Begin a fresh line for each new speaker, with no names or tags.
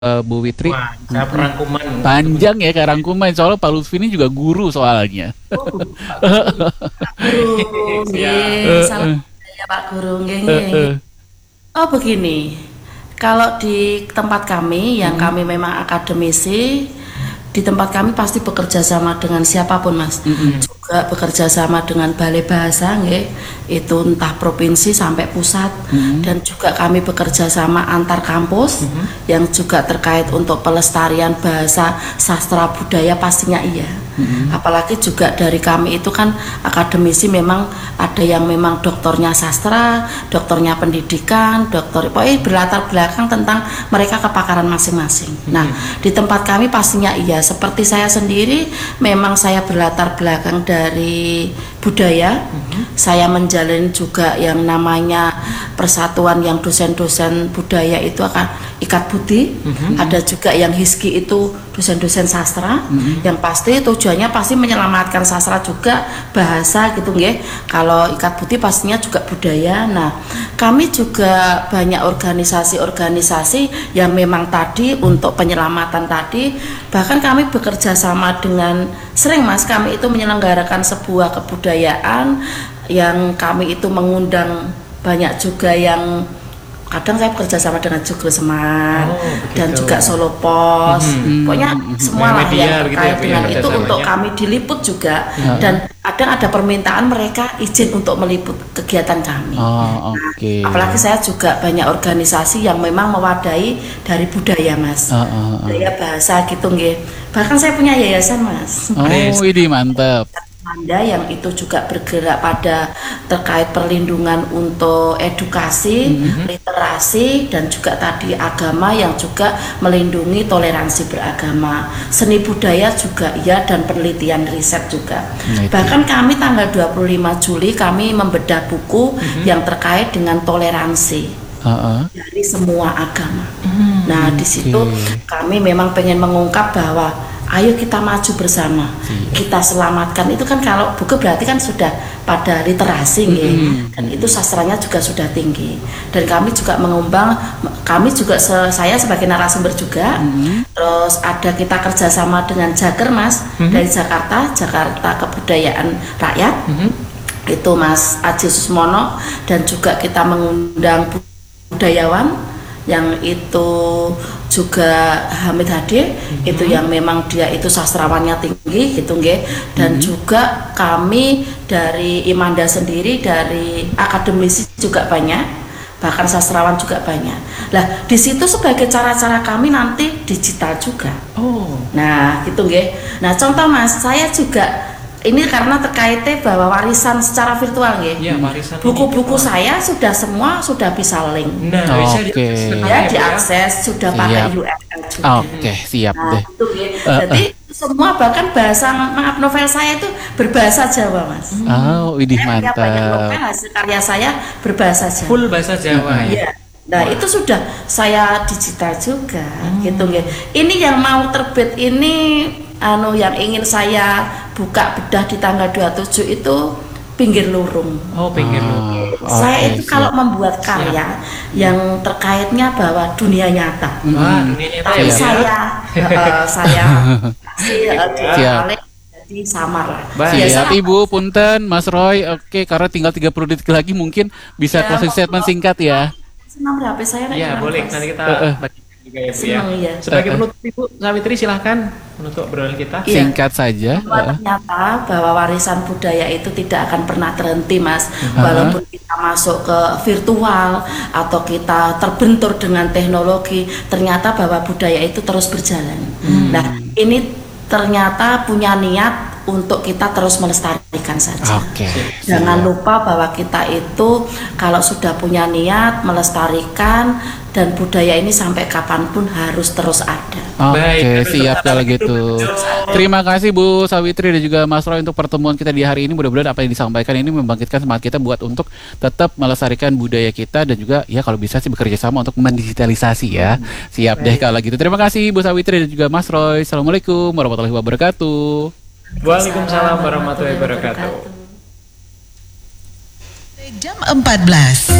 Bu Witri.
Wah, saya perangkuman.
Panjang ya Kak rangkuman, soalnya Pak Lutfi ini juga guru soalnya.
Oh, Pak Guru,
Siap.
nggih,
Eh,
salam
eh,
budaya Pak Guru, nggih
eh,
nggih.
eh.
Oh begini, kalau di tempat kami yang
Mm-mm,
kami memang akademisi, di tempat kami pasti bekerja sama dengan siapapun Mas.
mm-mm,
Juga bekerja sama dengan Balai Bahasa, nggih, itu entah provinsi sampai pusat,
mm-mm,
dan juga kami bekerja sama antar kampus yang juga terkait untuk pelestarian bahasa, sastra, budaya pastinya iya.
mm-mm.
Apalagi juga dari kami itu kan akademisi memang ada yang memang doktornya sastra, doktornya pendidikan, doktor pokoknya berlatar belakang tentang mereka kepakaran masing-masing. Nah, di tempat kami pastinya iya. Seperti saya sendiri memang saya berlatar belakang dari budaya. Saya menjalin juga yang namanya persatuan yang dosen-dosen budaya itu akan ikat budi. Ada juga yang hiski itu dosen-dosen sastra, yang pasti tujuannya pasti menyelamatkan sastra juga bahasa gitu nggih. Kalau ikat budi pastinya juga budaya. Nah, kami juga banyak organisasi-organisasi yang memang tadi untuk penyelamatan tadi, bahkan kami bekerja sama dengan sering Mas, kami itu menyelenggarakan sebuah kebudayaan yang kami itu mengundang banyak juga yang kadang saya bekerja sama dengan Joglo Semar
Oh,
dan
begitu.
juga Solo Pos, pokoknya semua lah
Media
yang
begitu ya,
terkait
Bu, ya,
dengan itu untuk
kerjasamanya.
kami diliput juga,
Heeh.
dan kadang ada permintaan mereka izin untuk meliput kegiatan kami.
Oh, oke.
Apalagi saya juga banyak organisasi yang memang mewadahi dari budaya Mas,
Heeh, heeh.
budaya bahasa gitu nggih. Bahkan saya punya yayasan Mas.
Oh,
Aris.
ini mantap.
Anda yang itu juga bergerak pada terkait perlindungan untuk edukasi, literasi, dan juga tadi agama yang juga melindungi toleransi beragama, seni budaya juga ya, dan penelitian riset juga.
Nah, itu.
Bahkan kami tanggal 25 Juli kami membedah buku yang terkait dengan toleransi
Heeh.
dari semua agama. Nah, di situ
Oke.
kami memang pengen mengungkap bahwa ayo kita maju bersama, kita selamatkan. Itu kan kalau buku berarti kan sudah pada literasi, nggih. Dan itu sastranya juga sudah tinggi. Dan kami juga mengembang, kami juga saya sebagai narasumber juga. Terus ada kita kerjasama dengan Jager Mas dari Jakarta, Jakarta Kebudayaan Rakyat. Itu Mas Aji Susmono, dan juga kita mengundang budayawan yang itu juga Hamid Hadi, itu yang memang dia itu sastrawannya tinggi gitu nggih. Dan juga kami dari Imanda sendiri, dari akademisi juga banyak, bahkan sastrawan juga banyak. Lah di situ sebagai cara-cara kami nanti digital juga.
Oh,
Nah, gitu nggih. Nah, contoh Mas, saya juga ini karena terkaitnya bahwa warisan secara virtual nggih.
iya warisan ini.
Buku-buku saya sudah semua sudah bisa link.
Nah, bisa
Oke.
diakses dengan
Ya,
Bu,
diakses sudah pakai
Siap.
URL juga.
Oke, siap
Nah,
deh.
itu nggih. Jadi semua bahkan bahasa, maaf, novel saya itu berbahasa Jawa, Mas.
Oh, ini
Ya, banyak novel
mantap.
hasil karya saya berbahasa Jawa.
Full bahasa Jawa ya.
Iya. Nah, itu sudah saya digital juga, gitu nggih. Ini yang mau terbit ini yang ingin saya buka bedah di tanggal 27 itu Pinggir Lurung.
Oh, pengen lu.
Saya
Oke,
itu kalau
siap.
membuat karya yang terkaitnya bahwa dunia nyata.
Wah, dunia nyata
Tapi
ya.
saya kasih
Siap.
jadi samar lah.
Baik.
Siap
Biasa
Ibu, punten Mas Roy. Oke, karena tinggal 30 detik lagi mungkin bisa
Ya,
closing statement singkat ya.
senang HP saya naik
Iya,
kurang
boleh.
pas.
Nanti kita bagikan juga ya, Bu ya.
Senang, iya.
Sebagai penutup Ibu Sawitri silahkan menutup obrolan kita.
Iya.
Singkat saja.
Bahwa ternyata bahwa warisan budaya itu tidak akan pernah terhenti Mas, walaupun kita masuk ke virtual atau kita terbentur dengan teknologi, ternyata bahwa budaya itu terus berjalan. Nah, ini ternyata punya niat untuk kita terus melestarikan saja.
Oke.
Jangan lupa bahwa kita itu kalau sudah punya niat melestarikan, dan budaya ini sampai kapanpun harus terus ada.
Oke,
Baik,
siap kalau gitu. Terima kasih Bu Sawitri dan juga Mas Roy untuk pertemuan kita di hari ini. Mudah-mudahan apa yang disampaikan ini membangkitkan semangat kita buat untuk tetap melestarikan budaya kita dan juga ya kalau bisa sih bekerja sama untuk mendigitalisasi ya. Siap deh kalau gitu. Terima kasih Bu Sawitri dan juga Mas Roy. Assalamualaikum warahmatullahi wabarakatuh.
Waalaikumsalam warahmatullahi wabarakatuh.
Jam 14.